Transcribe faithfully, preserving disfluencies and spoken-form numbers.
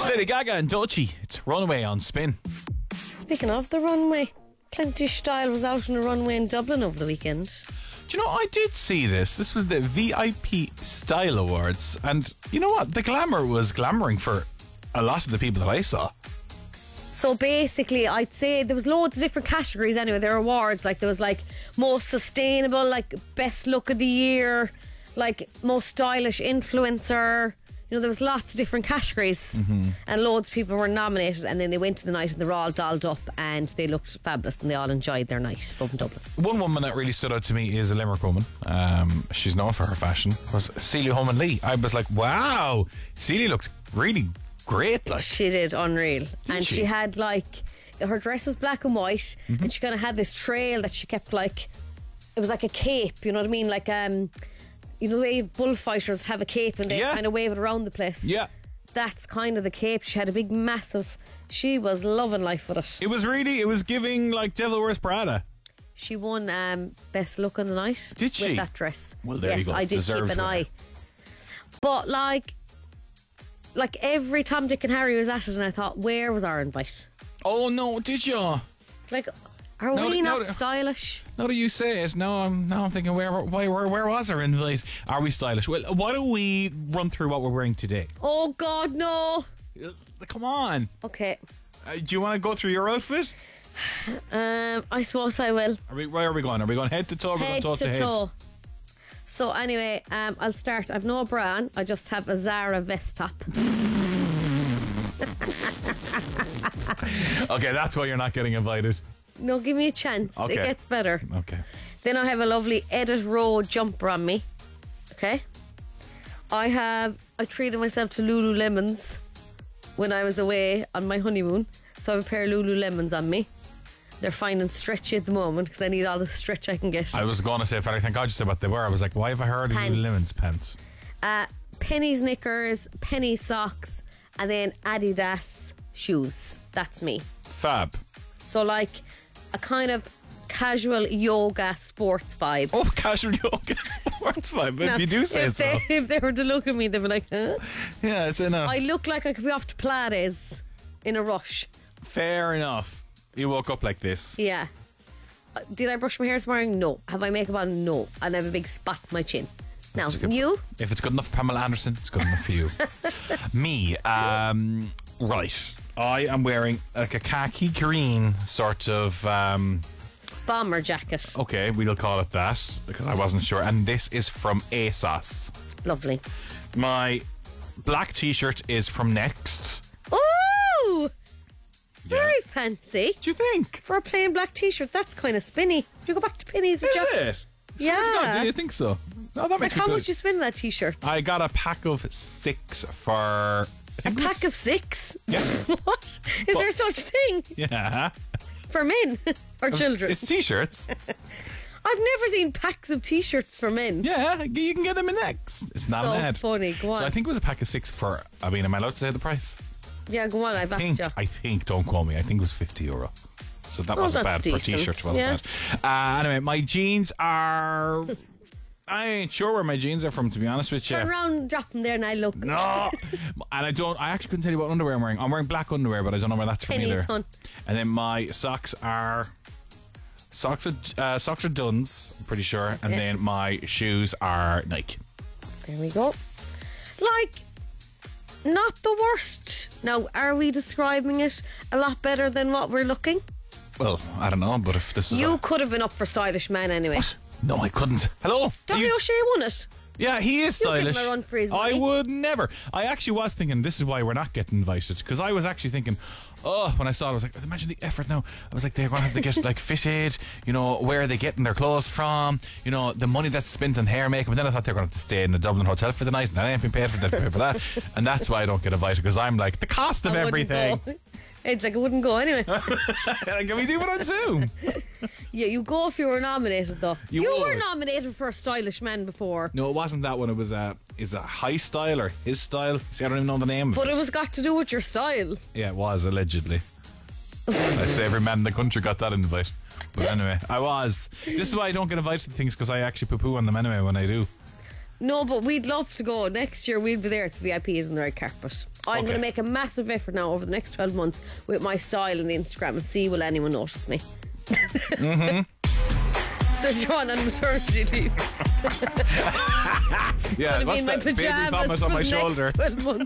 Lady Gaga and Doechii. It's Runaway on Spin. Speaking of the runway, Plenty Style was out on a runway in Dublin over the weekend. Do you know, I did see this. This was the V I P Style Awards. And you know what? The glamour was glamouring for a lot of the people that I saw. So basically, I'd say there was loads of different categories anyway. There were awards, like there was like most sustainable, like best look of the year, like most stylish influencer. You know, there was lots of different categories, mm-hmm. and loads of people were nominated, and then they went to the night and they were all dolled up and they looked fabulous and they all enjoyed their night over in Dublin. One woman that really stood out to me is a Limerick woman. Um, she's known for her fashion. It was Celia Holman Lee. I was like, wow, Celia looks really great. Like, she did, unreal. Did and she? she had like, her dress was black and white, mm-hmm. and she kind of had this trail that she kept like, it was like a cape, you know what I mean? Like, um, you know the way bullfighters have a cape and they yeah. kind of wave it around the place? Yeah. That's kind of the cape. She had a big, massive, she was loving life with it. It was really, it was giving like Devil Wears Prada. She won um, best look on the night. Did she? With that dress. Well, there yes, you go. I did Deserved keep an winner. eye. But like, like every Tom, Dick and Harry was at it and I thought, where was our invite? Oh no, did you? Like, are No, we no, not no. stylish? Now that you say it, now I'm now I'm thinking, where where where, where was our invite? Are we stylish? Well, why don't we run through what we're wearing today? Oh God, no. Uh, Come on. Okay. Uh, do you want to go through your outfit? Um, I suppose I will. Are we, where are we going? Are we going head to toe? Or are we Head going toe to to toe. So anyway, um, I'll start. I've no bra on. I just have a Zara vest top. head? Okay, that's why you're not getting invited. No, give me a chance. Okay. It gets better. Okay. Then I have a lovely Edit Row jumper on me. Okay. I have, I treated myself to Lululemons when I was away on my honeymoon. So I have a pair of Lululemons on me. They're fine and stretchy at the moment because I need all the stretch I can get. I was going to say, but I think I just said what they were. I was like, why have I heard of Pants. Lululemon's pants? Uh, penny knickers, penny socks, and then Adidas shoes. That's me. Fab. So like a kind of casual yoga sports vibe. Oh, casual yoga sports vibe. If Now, you do say if so. They, if they were to look at me, they'd be like, huh? Yeah, it's enough. I look like I could be off to Pilates in a rush. Fair enough. You woke up like this. Yeah. Uh, Did I brush my hair this morning? No. Have I makeup on? No. And I have a big spot on my chin. Now, That's a good- you? If it's good enough for Pamela Anderson, it's good enough for you. Me, um, right. I am wearing like a khaki green sort of, um, Bomber jacket. okay, we'll call it that because I wasn't sure. And this is from ASOS. Lovely. My black t-shirt is from Next. Ooh! Yeah. Very fancy. Do you think? For a plain black t-shirt, that's kind of spinny. Do you go back to pennies with Is your- it? Yeah. Swear to God, do you think so? No, that Like makes me how feel- much you spend on that t-shirt? I got a pack of six for I A think it pack was- of six? Yeah. What? Is there such thing? Yeah. For men or children? It's t-shirts. I've never seen packs of t-shirts for men. Yeah, you can get them in Next. It's not So an ad. funny. Go on. So I think it was a pack of six for, I mean, am I allowed to say the price? Yeah, go on. I've I asked think, you. I think, don't call me, I think it was fifty euro. So that Oh, wasn't that's bad per decent. t-shirt, wasn't Yeah. bad. Uh, anyway, my jeans are, I ain't sure where my jeans are from, to be honest with you. Turn around, drop them there, and I look. No, and I don't. I actually couldn't tell you what underwear I'm wearing. I'm wearing black underwear, but I don't know where that's from Pennies, either. hon. And then my socks are socks are uh, socks are Duns, I'm pretty sure. And Okay. then my shoes are Nike. There we go. Like, not the worst. Now, are we describing it a lot better than what we're looking? Well, I don't know, but if this is You a, could have been up for stylish man anyway. no, I couldn't. Hello, Are Dominic you- O'Shea won it. Yeah, he is You'll give stylish. him a run for his I money. would never. I actually was thinking this is why we're not getting invited, because I was actually thinking, oh, when I saw it, I was like, imagine the effort now. I was like, they're going to have to get like fitted. You know, where are they getting their clothes from? You know, the money that's spent on hair makeup. And then I thought they were going to have to stay in a Dublin hotel for the night, and I ain't been paid for that, pay for that. And that's why I don't get invited, because I'm like the cost of I wouldn't everything. go. It's like I wouldn't go anyway. Can we do it on Zoom? Yeah, you go if you were nominated though. You were would. nominated for a stylish man before. No, it wasn't that one. It was a is a high style or his style. See, I don't even know the name. But it was got to do with your style. Yeah, it was allegedly. I'd say every man in the country got that invite. But anyway, I was. This is why I don't get invited to things, because I actually poo poo on them anyway when I do. No, but we'd love to go. Next year we'll be there to V I Ps in the red carpet. I'm Okay. going to make a massive effort now over the next twelve months with my style on the Instagram and see will anyone notice me. Mm-hmm. Says you're on maternity leave. Yeah, Gonna be what's in my that baby pajamas vomit for on my the next shoulder? twelve months.